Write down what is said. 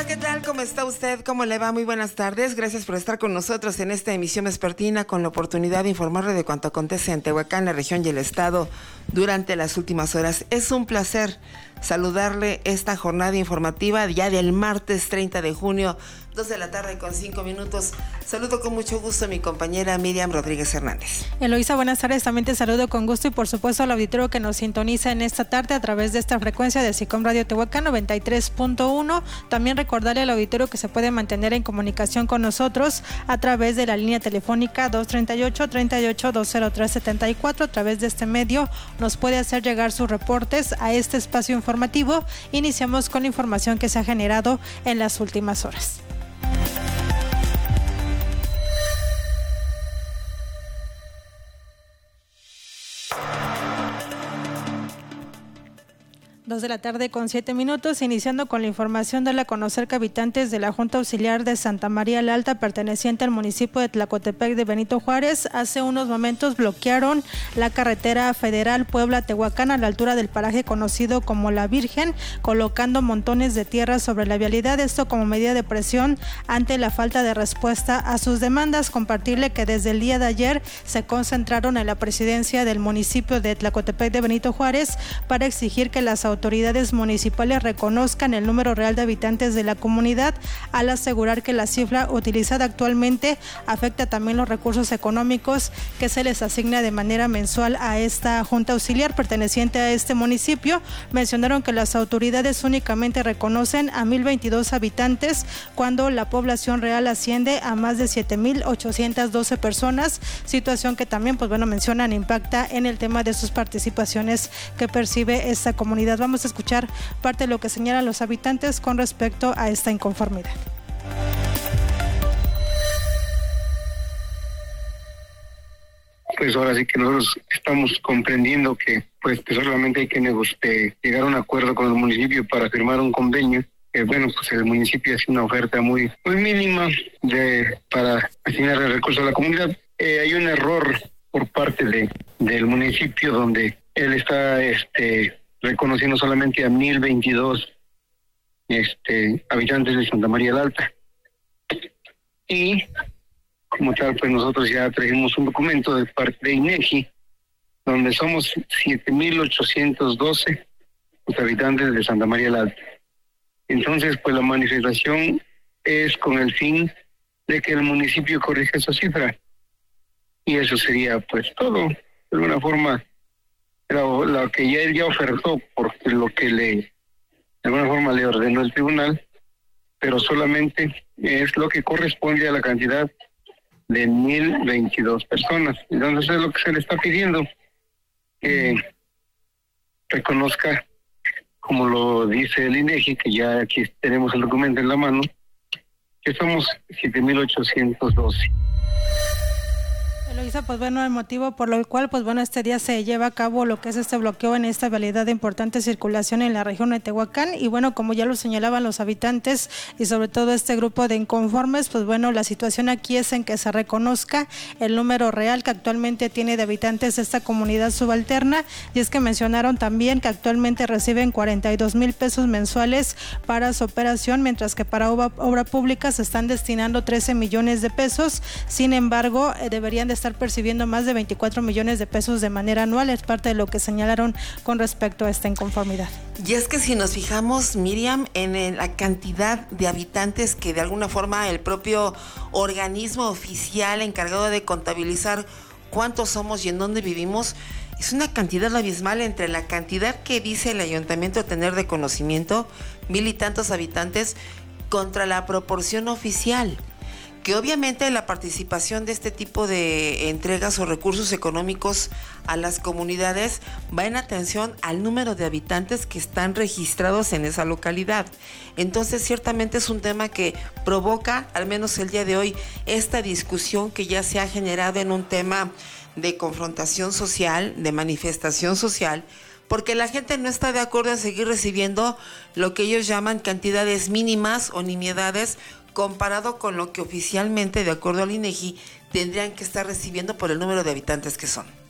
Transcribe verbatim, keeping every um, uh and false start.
Hola, ¿qué tal? ¿Cómo está usted? ¿Cómo le va? Muy buenas tardes. Gracias por estar con nosotros en esta emisión vespertina con la oportunidad de informarle de cuanto acontece en Tehuacán, la región y el estado durante las últimas horas. Es un placer saludarle esta jornada informativa ya del martes treinta de junio, dos de la tarde con cinco minutos. Saludo con mucho gusto a mi compañera Miriam Rodríguez Hernández. Eloísa, buenas tardes. También te saludo con gusto y por supuesto al auditorio que nos sintoniza en esta tarde a través de esta frecuencia de SICOM Radio Tehuacán noventa y tres punto uno. También recordarle al auditorio que se puede mantener en comunicación con nosotros a través de la línea telefónica dos treinta y ocho, treinta y ocho, dos cero tres setenta y cuatro. A través de este medio nos puede hacer llegar sus reportes a este espacio informativo. Iniciamos con la información que se ha generado en las últimas horas. Dos de la tarde con siete minutos, iniciando con la información de la conocer que habitantes de la Junta Auxiliar de Santa María la Alta, perteneciente al municipio de Tlacotepec de Benito Juárez, hace unos momentos bloquearon la carretera federal Puebla-Tehuacán a la altura del paraje conocido como La Virgen, colocando montones de tierra sobre la vialidad, esto como medida de presión ante la falta de respuesta a sus demandas. Compartirle que desde el día de ayer se concentraron en la presidencia del municipio de Tlacotepec de Benito Juárez para exigir que las autoridades autoridades municipales reconozcan el número real de habitantes de la comunidad, al asegurar que la cifra utilizada actualmente afecta también los recursos económicos que se les asigna de manera mensual a esta Junta Auxiliar perteneciente a este municipio. Mencionaron que las autoridades únicamente reconocen a mil veintidós habitantes cuando la población real asciende a más de siete mil ochocientas doce personas, situación que también, pues bueno, mencionan impacta en el tema de sus participaciones que percibe esta comunidad. Vamos a escuchar parte de lo que señalan los habitantes con respecto a esta inconformidad. Pues ahora sí que nosotros estamos comprendiendo que pues que solamente hay que negociar, llegar a un acuerdo con el municipio para firmar un convenio. Que bueno, pues el municipio hace una oferta muy muy mínima de para asignar el recurso a la comunidad. Eh, hay un error por parte de del municipio donde él está este reconociendo solamente a mil veintidós este, habitantes de Santa María la Alta. Y, como tal, pues nosotros ya trajimos un documento de parte de INEGI, donde somos siete mil ochocientos doce los habitantes de Santa María la Alta. Entonces, pues la manifestación es con el fin de que el municipio corrija esa cifra. Y eso sería, pues, todo, de alguna forma, Lo, lo que ya él ya ofertó, porque lo que le de alguna forma le ordenó el tribunal, pero solamente es lo que corresponde a la cantidad de mil veintidós personas. Entonces es lo que se le está pidiendo, que reconozca, como lo dice el INEGI, que ya aquí tenemos el documento en la mano, que somos siete mil ochocientos doce. Eloísa, pues bueno, el motivo por lo cual, pues bueno, este día se lleva a cabo lo que es este bloqueo en esta vialidad de importante circulación en la región de Tehuacán, y bueno, como ya lo señalaban los habitantes y sobre todo este grupo de inconformes, pues bueno, la situación aquí es en que se reconozca el número real que actualmente tiene de habitantes esta comunidad subalterna, y es que mencionaron también que actualmente reciben cuarenta y dos mil pesos mensuales para su operación, mientras que para obra, obra pública se están destinando trece millones de pesos. Sin embargo, eh, deberían de estar percibiendo más de veinticuatro millones de pesos de manera anual. Es parte de lo que señalaron con respecto a esta inconformidad. Y es que si nos fijamos, Miriam, en la cantidad de habitantes que de alguna forma el propio organismo oficial encargado de contabilizar cuántos somos y en dónde vivimos, es una cantidad abismal entre la cantidad que dice el ayuntamiento tener de conocimiento, mil y tantos habitantes, contra la proporción oficial. Que obviamente la participación de este tipo de entregas o recursos económicos a las comunidades va en atención al número de habitantes que están registrados en esa localidad. Entonces, ciertamente es un tema que provoca, al menos el día de hoy, esta discusión que ya se ha generado en un tema de confrontación social, de manifestación social, porque la gente no está de acuerdo en seguir recibiendo lo que ellos llaman cantidades mínimas o nimiedades, comparado con lo que oficialmente, de acuerdo al INEGI, tendrían que estar recibiendo por el número de habitantes que son.